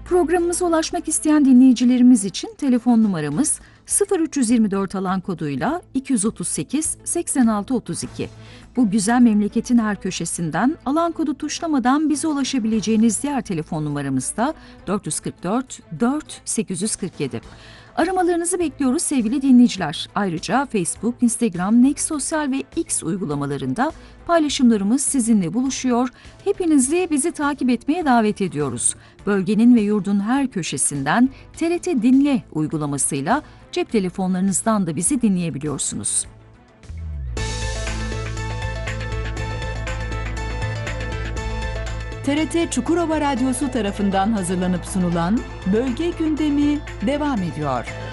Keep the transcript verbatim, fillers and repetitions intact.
Programımıza ulaşmak isteyen dinleyicilerimiz için telefon numaramız sıfır üç yüz yirmi dört alan koduyla iki yüz otuz sekiz seksen altı otuz iki. Bu güzel memleketin her köşesinden alan kodu tuşlamadan bize ulaşabileceğiniz diğer telefon numaramız da dört yüz kırk dört dört sekiz yüz kırk yedi. Aramalarınızı bekliyoruz sevgili dinleyiciler. Ayrıca Facebook, Instagram, Next Sosyal ve X uygulamalarında paylaşımlarımız sizinle buluşuyor. Hepinizi bizi takip etmeye davet ediyoruz. Bölgenin ve yurdun her köşesinden T R T Dinle uygulamasıyla cep telefonlarınızdan da bizi dinleyebiliyorsunuz. T R T Çukurova Radyosu tarafından hazırlanıp sunulan Bölge Gündemi devam ediyor.